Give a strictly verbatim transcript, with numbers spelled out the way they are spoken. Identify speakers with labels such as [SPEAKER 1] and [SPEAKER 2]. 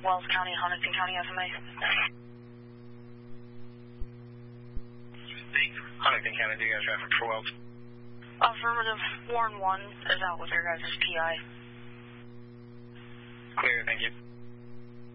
[SPEAKER 1] Wells County, Huntington County F M A.
[SPEAKER 2] Huntington County, do you guys traffic for Wells?
[SPEAKER 1] Affirmative. Warren one is out with your guys' P I.
[SPEAKER 2] Clear, thank you.